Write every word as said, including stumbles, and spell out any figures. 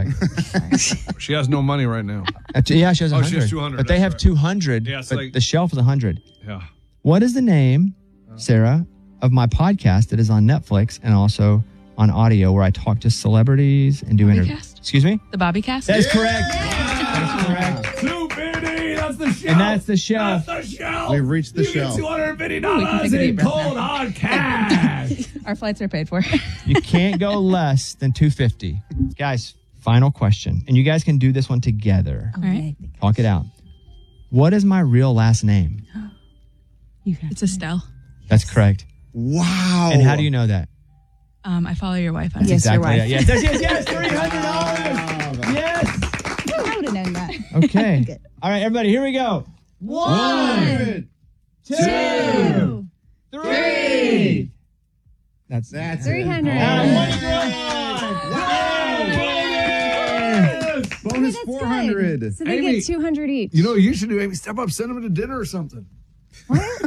She has no money right now. Uh, t- yeah, she has Oh, one hundred. she has two hundred, But they that's have right. two hundred, Yeah, it's but like- the shelf is one hundred. Yeah. What is the name, Sarah, of my podcast that is on Netflix and also on audio where I talk to celebrities and do interviews? Bobbycast? Excuse me? The Bobbycast? That is correct. That is correct. two fifty, that's the shelf. And that's the shelf. That's the shelf. We've reached the you shelf. get two hundred fifty Ooh, we can dollars take a deep in breath cold now. hard cash. Our flights are paid for. You can't go less than two hundred fifty dollars. Guys, final question. And you guys can do this one together. All right. Talk it out. What is my real last name? It's Estelle. That's correct. Wow. And how do you know that? Um, I follow your wife on That's Yes, your exactly wife. it. Yes, yes, yes, yes. three hundred dollars. Yes. I would have known that. Okay. Good. All right, everybody, here we go. One, two, three. That's That's three hundred. And money going. Bonus That's four good. hundred. So they Amy, get two hundred each. You know what you should do? Amy, step up, send them to dinner or something.